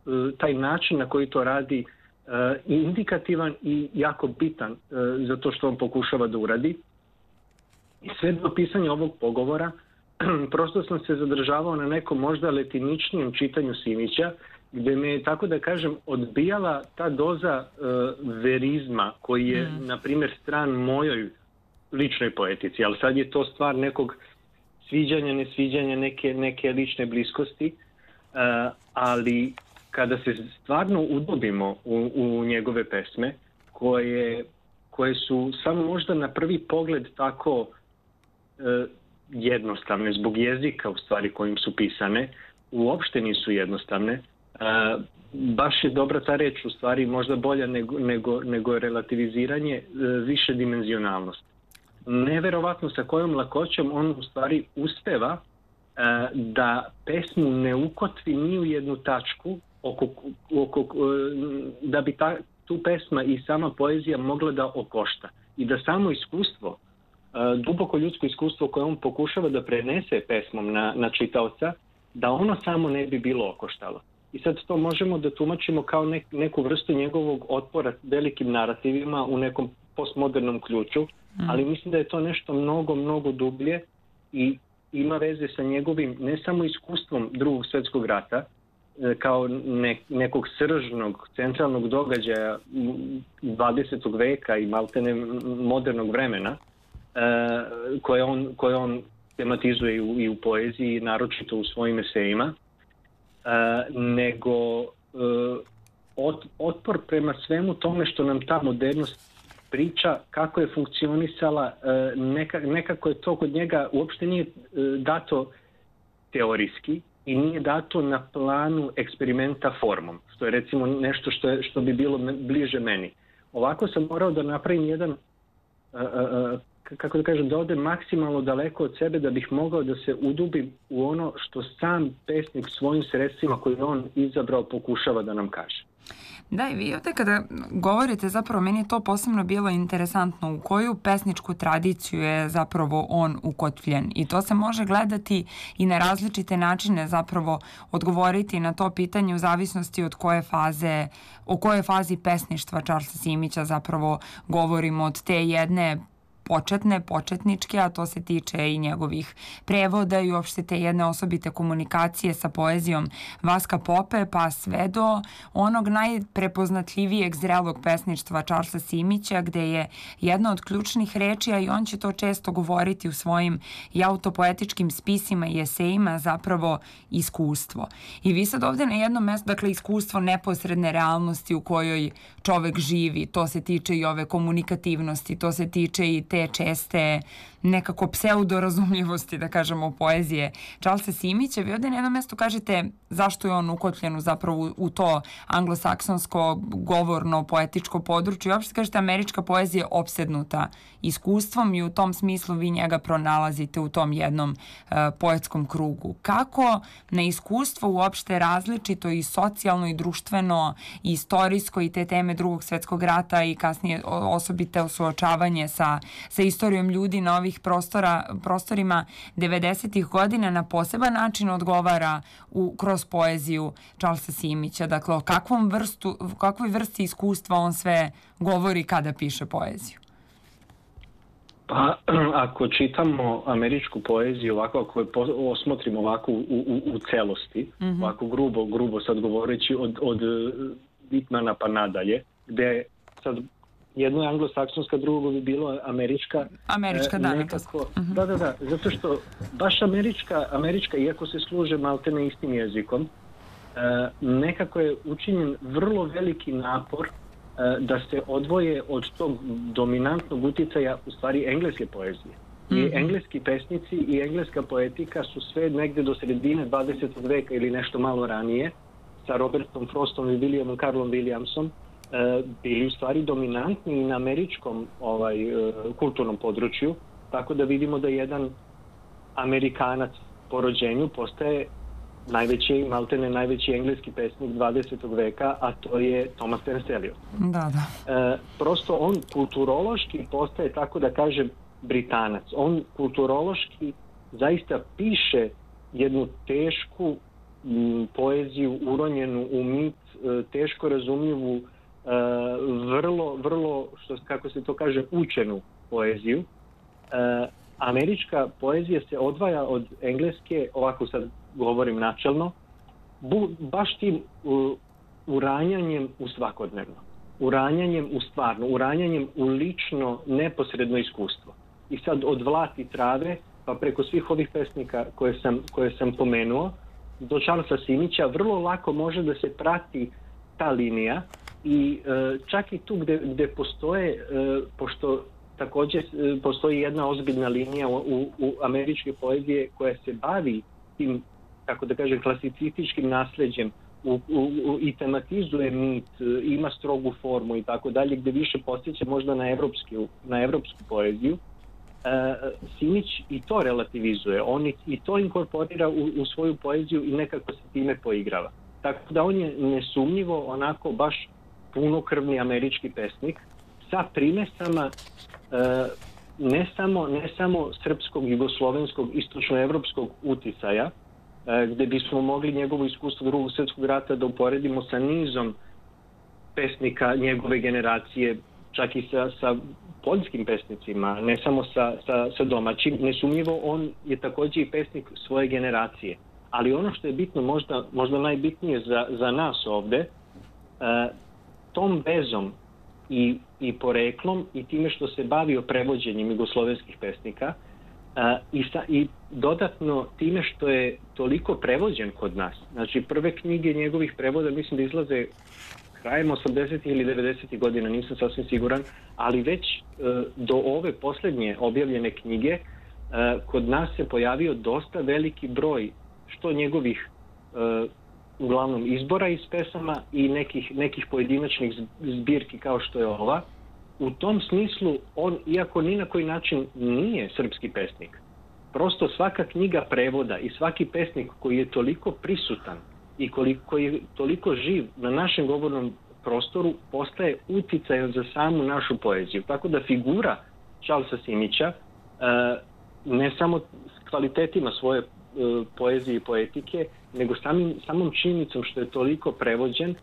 taj način na koji to radi indikativan i jako bitan za to što on pokušava da uradi. I sve do pisanja ovog pogovora prosto sam se zadržavao na nekom možda letiničnijem čitanju Simića, gde me je, tako da kažem, odbijala ta doza verizma koji je, na primjer, stran mojoj ličnoj poetici, ali sad je to stvar nekog sviđanja, nesviđanja, neke lične bliskosti, ali kada se stvarno udubimo u njegove pesme, koje su samo možda na prvi pogled tako jednostavne, zbog jezika u stvari kojim su pisane, uopšte nisu jednostavne. Baš je dobra ta reč, u stvari možda bolja nego relativiziranje, više dimenzionalnost. Neverovatno sa kojom lakoćom on u stvari uspeva da pesmu ne ukotvi ni u jednu tačku da bi tu pesma i sama poezija mogla da okošta. I da samo iskustvo, duboko ljudsko iskustvo koje on pokušava da prenese pesmom na čitaoca, da ono samo ne bi bilo okoštalo. I sad to možemo da tumačimo kao neku vrstu njegovog otpora velikim narativima u nekom postmodernom ključu, ali mislim da je to nešto mnogo, mnogo dublje i ima veze sa njegovim ne samo iskustvom Drugog svjetskog rata, kao nekog sržnog, centralnog događaja 20. veka i maltene modernog vremena, koje on tematizuje i u poeziji, naročito u svojim esejima, nego otpor prema svemu tome što nam ta modernost priča, kako je funkcionisala, nekako je to kod njega uopšte nije dato teorijski i nije dato na planu eksperimenta formom, što je recimo nešto što bi bilo bliže meni. Ovako sam morao da napravim jedan, kako da kažem, da ode maksimalno daleko od sebe da bih mogao da se udubim u ono što sam pesnik svojim sredstvima koje on izabrao pokušava da nam kaže. Da, i vi ovdje kada govorite, zapravo meni je to posebno bilo interesantno, u koju pesničku tradiciju je zapravo on ukotvljen, i to se može gledati i na različite načine, zapravo odgovoriti na to pitanje u zavisnosti od o kojoj fazi pesništva Charlesa Simića zapravo govorimo, od te jedne početničke, a to se tiče i njegovih prevoda i uopšte te jedne osobite komunikacije sa poezijom Vaska Pope, pa sve do onog najprepoznatljivijeg zrelog pesništva Charlesa Simića, gde je jedna od ključnih reči, a i on će to često govoriti u svojim i autopoetičkim spisima i esejima, zapravo iskustvo. I vi sad ovde na jednom mestu, dakle iskustvo neposredne realnosti u kojoj čovek živi, to se tiče i ove komunikativnosti, to se tiče i te česte nekako pseudorazumljivosti, da kažemo, poezije Charlesa Simića. Vi ovdje na jednom mjestu kažete zašto je on ukotljen zapravo u to anglosaksonsko govorno poetičko područje. I uopšte kažete američka poezija je opsednuta iskustvom i u tom smislu vi njega pronalazite u tom jednom poetskom krugu. Kako na iskustvo uopšte različito i socijalno i društveno i istorijsko i te teme Drugog svjetskog rata i kasnije osobite suočavanje sa istorijom ljudi na ovih prostorima 90-ih godina na poseban način odgovara kroz poeziju Charlesa Simića. Dakle, o kakvoj vrsti iskustva on sve govori kada piše poeziju? Pa, ako čitamo američku poeziju ovako, ako je osmotrimo ovako u celosti, ovako grubo sad govoreći od Whitmana pa nadalje, gde sad jedno je anglosaksonska, drugo bi bilo američka. Američka, da. Nekako, da, zato što baš američka, iako se služe maltene istim jezikom, nekako je učinjen vrlo veliki napor da se odvoje od tog dominantnog uticaja u stvari engleske poezije. I engleski pesnici i engleska poetika su sve negde do sredine 20. veka ili nešto malo ranije, sa Robertom Frostom i Williamom Carlom Williamsom, bili u stvari dominantni i na američkom kulturnom području, tako da vidimo da jedan Amerikanac po rođenju postaje maltene najveći engleski pesnik 20. veka, a to je Thomas Terence Eliot. Da. Prosto on kulturološki postaje, tako da kažem, Britanac. On kulturološki zaista piše jednu tešku poeziju uronjenu u mit, teško razumljivu, vrlo, kako se to kaže, učenu poeziju. Američka poezija se odvaja od engleske, ovako sad govorim načelno, baš tim uranjanjem u svakodnevno, uranjanjem u stvarno, uranjanjem u lično, neposredno iskustvo. I sad od Vlat i trave, pa preko svih ovih pesnika koje sam pomenuo, do Charlesa Simića, vrlo lako može da se prati ta linija i čak i tu gde postoje, pošto također postoji jedna ozbiljna linija u američke poezije koja se bavi tim, kako da kažem, klasicističkim nasleđem, i tematizuje mit, ima strogu formu i tako dalje, gde više podsjeća možda na evropsku poeziju. Simić i to relativizuje, on i to inkorporira u svoju poeziju i nekako se time poigrava. Tako da on je nesumnjivo onako baš punokrvni američki pesnik sa primesama ne samo srpskog, jugoslovenskog, istočnoevropskog uticaja, gde bismo mogli njegovo iskustvo Drugog svjetskog rata da uporedimo sa nizom pesnika njegove generacije, čak i sa poljskim pesnicima, ne samo sa domaćim. Nesumnjivo on je također i pesnik svoje generacije. Ali ono što je bitno, možda najbitnije za nas ovde, tom vezom i poreklom i time što se bavio prevođenjem jugoslovenskih pesnika i dodatno time što je toliko prevođen kod nas. Znači prve knjige njegovih prevoda mislim da izlaze krajem 80. ili 90. godina, nisam sasvim siguran, ali već do ove posljednje objavljene knjige kod nas se pojavio dosta veliki broj što njegovih uglavnom izbora iz pesama i nekih pojedinačnih zbirki kao što je ova. U tom smislu on, iako ni na koji način nije srpski pesnik, prosto svaka knjiga prevoda i svaki pesnik koji je toliko prisutan i koji je toliko živ na našem govornom prostoru postaje uticajan za samu našu poeziju. Tako da figura Charlesa Simića ne samo s kvalitetima svoje poezije i poetike, nego samom činjenicom što je toliko prevođen,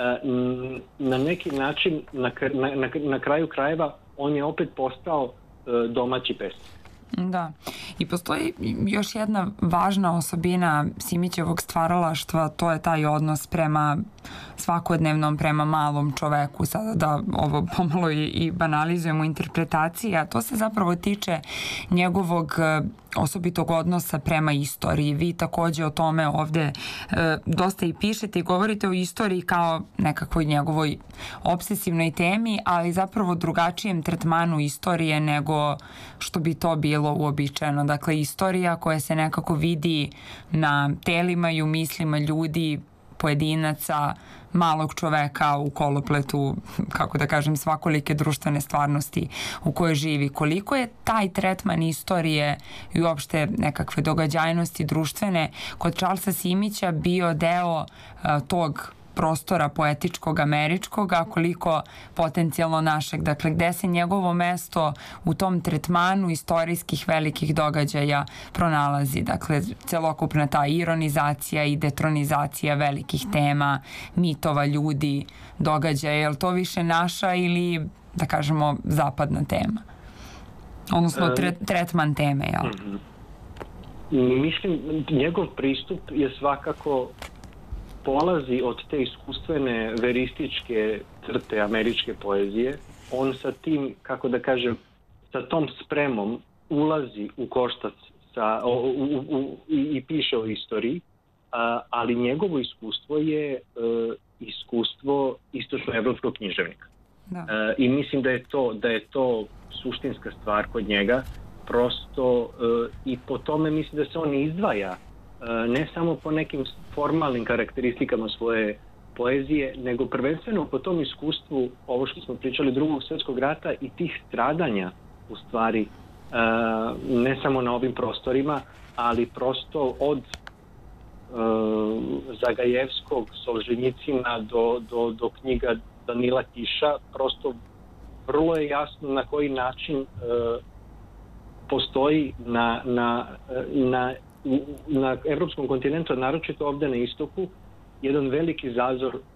na neki način na kraju krajeva on je opet postao domaći pesnik. Da. I postoji još jedna važna osobina Simićevog stvaralaštva, to je taj odnos prema svakodnevnom, prema malom čoveku. Sada da ovo pomalo i banalizujemo interpretacije, a to se zapravo tiče njegovog osobitog odnosa prema istoriji. Vi također o tome ovde dosta i pišete i govorite o istoriji kao nekakvoj njegovoj obsesivnoj temi, ali zapravo drugačijem tretmanu istorije nego što bi to bilo uobičajeno. Dakle, istorija koja se nekako vidi na telima i u mislima ljudi, pojedinaca, malog čoveka u kolopletu, kako da kažem, svakolike društvene stvarnosti u kojoj živi. Koliko je taj tretman istorije i uopšte nekakve događajnosti društvene kod Charlesa Simića bio deo tog prostora poetičkog američkog, a koliko potencijalno našeg. Dakle, gde se njegovo mesto u tom tretmanu istorijskih velikih događaja pronalazi. Dakle, celokupna ta ironizacija i detronizacija velikih tema, mitova, ljudi, događaja. Je li to više naša ili, da kažemo, zapadna tema? Odnosno, tretman teme, jel? Mislim, njegov pristup je svakako polazi od te iskustvene verističke crte američke poezije. On sa tim, kako da kažem, sa tom spremom ulazi u koštac i piše o istoriji, ali njegovo iskustvo je iskustvo istočnoevropskog književnika. I mislim da je to suštinska stvar kod njega. Prosto i po tome mislim da se on izdvaja ne samo po nekim formalnim karakteristikama svoje poezije, nego prvenstveno po tom iskustvu, ovo što smo pričali, Drugog svjetskog rata i tih stradanja u stvari, ne samo na ovim prostorima, ali prosto od Zagajevskog, Solženjicina do knjiga Danila Tiša, vrlo je jasno na koji način postoji na na evropskom kontinentu, naročito ovde na istoku, jedan veliki zazor